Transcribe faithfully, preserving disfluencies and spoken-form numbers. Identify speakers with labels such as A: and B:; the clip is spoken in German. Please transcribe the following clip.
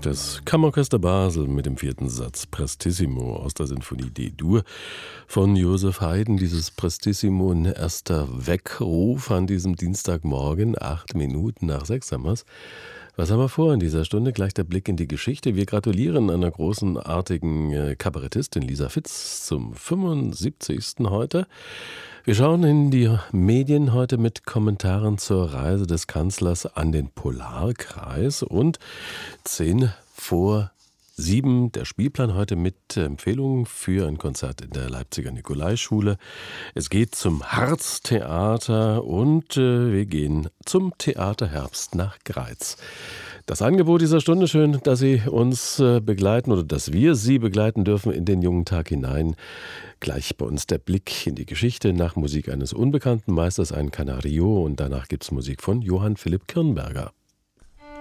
A: Das Kammerorchester Basel mit dem vierten Satz Prestissimo aus der Sinfonie D-Dur von Joseph Haydn. Dieses Prestissimo, ein erster Weckruf an diesem Dienstagmorgen, acht Minuten nach sechs haben wir's. Was haben wir vor in dieser Stunde? Gleich der Blick in die Geschichte. Wir gratulieren einer großenartigen Kabarettistin Lisa Fitz zum fünfundsiebzigsten heute. Wir schauen in die Medien heute mit Kommentaren zur Reise des Kanzlers an den Polarkreis und zehn vor sieben der Spielplan heute mit Empfehlungen für ein Konzert in der Leipziger Nikolaischule. Es geht zum Harztheater und äh, wir gehen zum Theaterherbst nach Greiz. Das Angebot dieser Stunde, schön, dass Sie uns äh, begleiten oder dass wir Sie begleiten dürfen in den jungen Tag hinein. Gleich bei uns der Blick in die Geschichte nach Musik eines unbekannten Meisters, ein Canario, und danach gibt es Musik von Johann Philipp Kirnberger.